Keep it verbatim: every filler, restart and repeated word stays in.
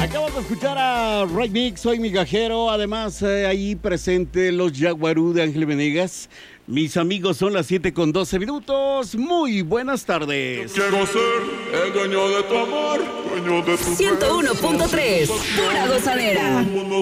Acabamos de escuchar a Right Mix, soy migajero. Además, eh, ahí presente los Jaguarú de Ángel Venegas. Mis amigos, son las siete con doce minutos. Muy buenas tardes. Quiero ser el dueño de tu amor, dueño de tu ciento uno punto tres, pura gozadera.